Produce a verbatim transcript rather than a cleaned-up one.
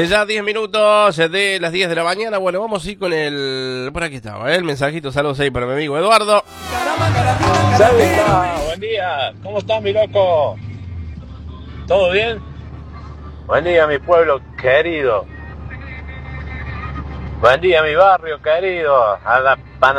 Ya diez minutos de las diez de la mañana. Bueno, vamos a ir con el... Por aquí estaba, ¿eh? El mensajito. Saludos ahí para mi amigo Eduardo. Saludos, buen día. ¿Cómo estás, mi loco? ¿Todo bien? Buen día, mi pueblo querido. Buen día, mi barrio querido. A la